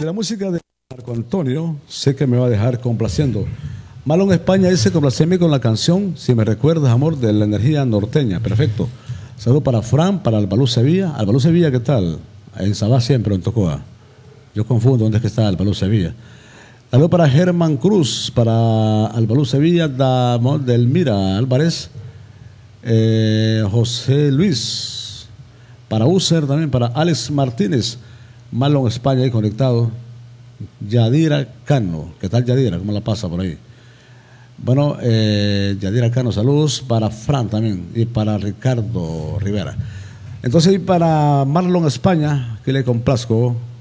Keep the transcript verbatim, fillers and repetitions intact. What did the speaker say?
la música de Marco Antonio sé que me va a dejar complaciendo. Marlon España dice complaceme con la canción Si me recuerdas, amor, de la energía norteña. Perfecto. Saludos para Fran, para Albalú Sevilla. Albalú Sevilla, ¿qué tal? En Sabá siempre, en Tocoa. Yo confundo dónde es que está Albalú Sevilla. Saludos para Germán Cruz, para Albalú Sevilla, da, Delmira Álvarez, eh, José Luis, para User también, para Alex Martínez, Marlon España ahí conectado, Yadira Cano, ¿qué tal Yadira? ¿Cómo la pasa por ahí? Bueno, eh, Yadira Cano, saludos para Fran también y para Ricardo Rivera. Entonces, y para Marlon España, que le complazco.